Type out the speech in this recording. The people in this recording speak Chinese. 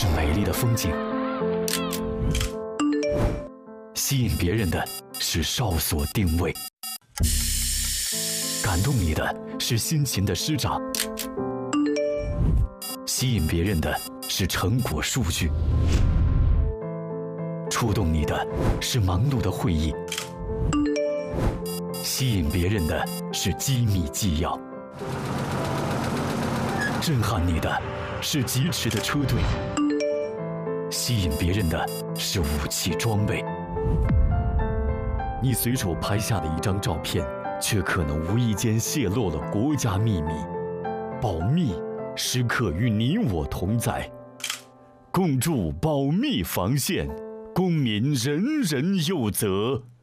是美丽的风景，吸引别人的是哨所定位，感动你的是辛勤的师长，吸引别人的是成果数据，触动你的是忙碌的会议，吸引别人的是机密纪要，震撼你的是疾驰的车队，吸引别人的是武器装备。你随手拍下的一张照片，却可能无意间泄露了国家秘密。保密时刻与你我同在，共筑保密防线，公民人人有责。